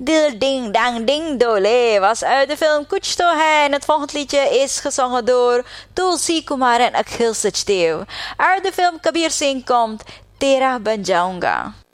Dil Ding Dang Ding Dole was uit de film Kuch To Hai en het volgende liedje is gezongen door Tulsi Kumar en Akhil Sachdev. Uit de film Kabir Singh komt Tera Ban Jaunga.